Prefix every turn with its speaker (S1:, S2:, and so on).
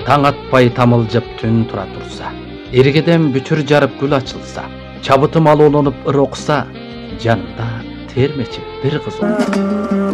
S1: Таң атпай тамылжып түн тура турса, эргеден бүтүр жарып гүл ачылса, чабытым алууланып ыр окса, жанымда термечип бир кыз